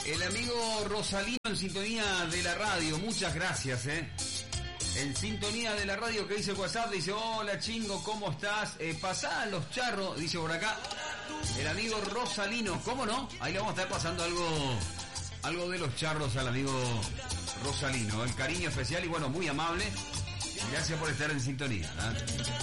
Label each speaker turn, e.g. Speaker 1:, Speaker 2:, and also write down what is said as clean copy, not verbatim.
Speaker 1: El amigo Rosalino en sintonía de la radio, muchas gracias, En sintonía de la radio, que dice WhatsApp, dice: hola Chingo, ¿cómo estás? Pasá a los charros, dice por acá el amigo Rosalino. ¿Cómo no? Ahí le vamos a estar pasando algo de los charros al amigo Rosalino. El cariño especial y bueno, muy amable. Gracias por estar en sintonía,